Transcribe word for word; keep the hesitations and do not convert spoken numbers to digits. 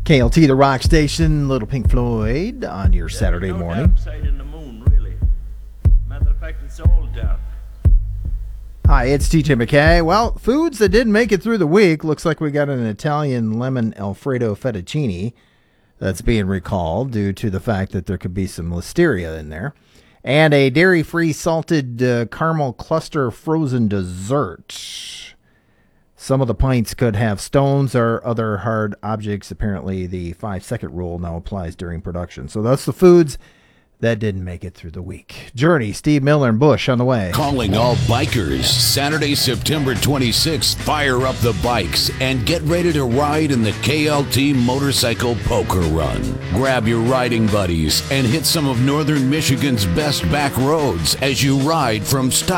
K L T, the rock station, Little Pink Floyd on your Saturday morning. In the moon, really. Matter of fact, it's all dark. Hi, it's T J McKay. Well, foods that didn't make it through the week. Looks like we got an Italian lemon Alfredo fettuccine that's being recalled due to the fact that there could be some listeria in there. And a dairy-free salted uh, caramel cluster frozen dessert. Some of the pints could have stones or other hard objects. Apparently, the five-second rule now applies during production. So that's the foods that didn't make it through the week. Journey, Steve Miller, and Bush on the way. Calling all bikers. Saturday, September twenty-sixth. Fire up the bikes and get ready to ride in the K L T Motorcycle Poker Run. Grab your riding buddies and hit some of Northern Michigan's best back roads as you ride from stop